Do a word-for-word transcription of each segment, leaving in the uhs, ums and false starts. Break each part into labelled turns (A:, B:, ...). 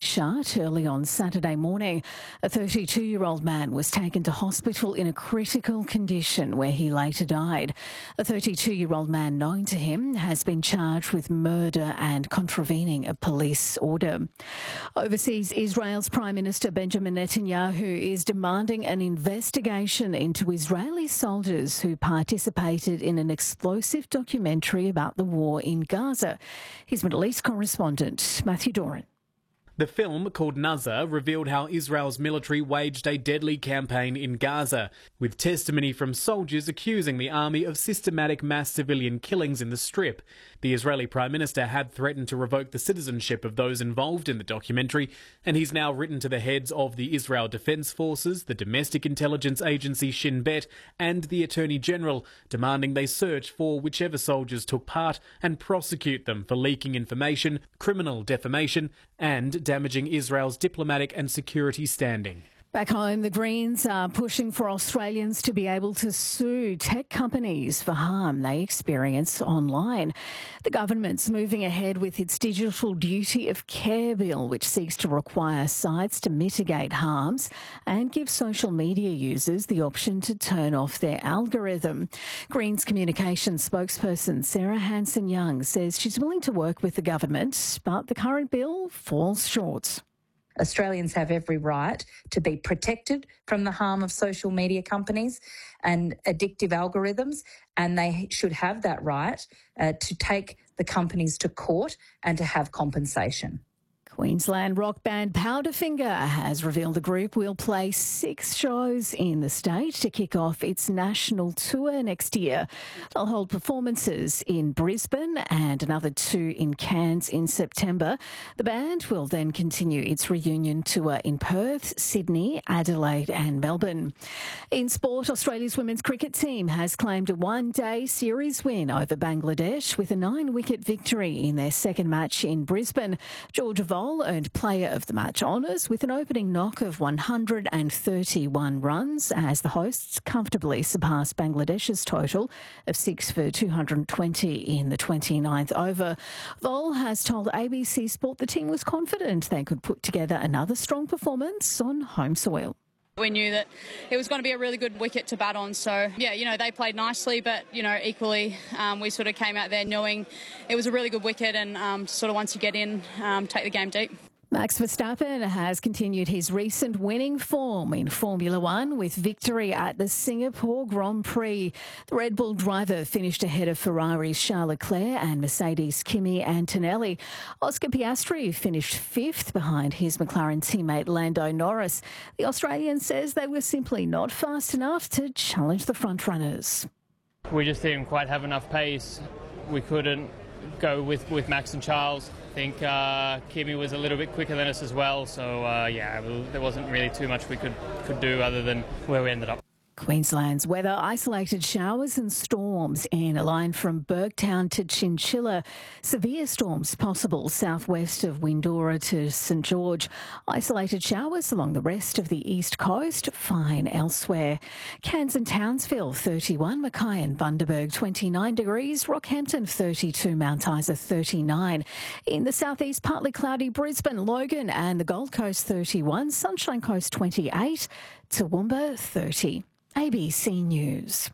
A: shut early on Saturday morning. A thirty-two-year-old man was taken to hospital in a critical condition where he later died. A thirty-two-year-old man known to him has been charged with murder and contravening a police order. Overseas, Israel's Prime Minister Benjamin Netanyahu is demanding an investigation into Israeli soldiers who participated in an explosive documentary about the war in Gaza. His Middle East correspondent, Matthew Doran.
B: The film, called Nazar, revealed how Israel's military waged a deadly campaign in Gaza, with testimony from soldiers accusing the army of systematic mass civilian killings in the Strip. The Israeli Prime Minister had threatened to revoke the citizenship of those involved in the documentary, and he's now written to the heads of the Israel Defense Forces, the domestic intelligence agency Shin Bet, and the Attorney General, demanding they search for whichever soldiers took part and prosecute them for leaking information, criminal defamation, and damaging Israel's diplomatic and security standing.
A: Back home, the Greens are pushing for Australians to be able to sue tech companies for harm they experience online. The government's moving ahead with its Digital Duty of Care bill, which seeks to require sites to mitigate harms and give social media users the option to turn off their algorithm. Greens communications spokesperson Sarah Hanson-Young says she's willing to work with the government, but the current bill falls short.
C: Australians have every right to be protected from the harm of social media companies and addictive algorithms, and they should have that right uh, to take the companies to court and to have compensation.
A: Queensland rock band Powderfinger has revealed the group will play six shows in the state to kick off its national tour next year. They'll hold performances in Brisbane and another two in Cairns in September. The band will then continue its reunion tour in Perth, Sydney, Adelaide and Melbourne. In sport, Australia's women's cricket team has claimed a one-day series win over Bangladesh with a nine-wicket victory in their second match in Brisbane. Georgia Vol earned Player of the Match honours with an opening knock of one hundred thirty-one runs as the hosts comfortably surpassed Bangladesh's total of six for two hundred twenty in the twenty-ninth over. Vol has told A B C Sport the team was confident they could put together another strong performance on home soil.
D: We knew that it was going to be a really good wicket to bat on. So, yeah, you know, they played nicely, but, you know, equally um, we sort of came out there knowing it was a really good wicket and um, sort of once you get in, um, take the game deep.
A: Max Verstappen has continued his recent winning form in Formula One with victory at the Singapore Grand Prix. The Red Bull driver finished ahead of Ferrari's Charles Leclerc and Mercedes' Kimi Antonelli. Oscar Piastri finished fifth behind his McLaren teammate Lando Norris. The Australian says they were simply not fast enough to challenge the frontrunners.
E: We just didn't quite have enough pace. We couldn't go with, with Max and Charles. I think uh, Kimi was a little bit quicker than us as well, so uh, yeah, there wasn't really too much we could, could do other than where we ended up.
A: Queensland's weather, isolated showers and storms in a line from Burgtown to Chinchilla. Severe storms possible southwest of Windora to St George. Isolated showers along the rest of the east coast, fine elsewhere. Cairns and Townsville thirty-one, Mackay and Bundaberg twenty-nine degrees, Rockhampton thirty-two, Mount Isa thirty-nine. In the southeast, partly cloudy Brisbane, Logan and the Gold Coast thirty-one, Sunshine Coast twenty-eight, Toowoomba thirty. A B C News.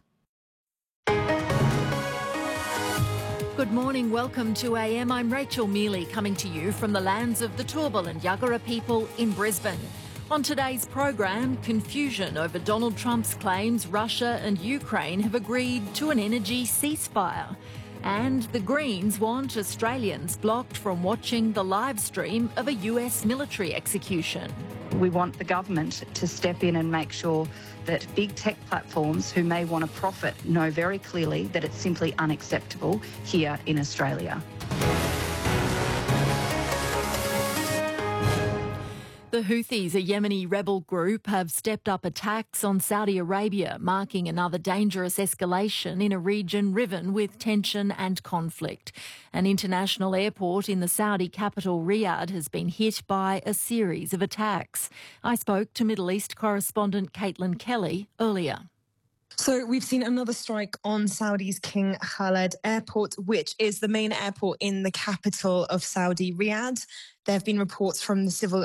F: Good morning, welcome to A M. I'm Rachel Mealy, coming to you from the lands of the Turrbal and Yagara people in Brisbane. On today's program, confusion over Donald Trump's claims Russia and Ukraine have agreed to an energy ceasefire. And the Greens want Australians blocked from watching the live stream of a U S military execution.
C: We want the government to step in and make sure that big tech platforms who may want to profit know very clearly that it's simply unacceptable here in Australia.
F: The Houthis, a Yemeni rebel group, have stepped up attacks on Saudi Arabia, marking another dangerous escalation in a region riven with tension and conflict. An international airport in the Saudi capital, Riyadh, has been hit by a series of attacks. I spoke to Middle East correspondent Caitlin Kelly earlier.
G: So we've seen another strike on Saudi's King Khaled Airport, which is the main airport in the capital of Saudi, Riyadh. There have been reports from the civil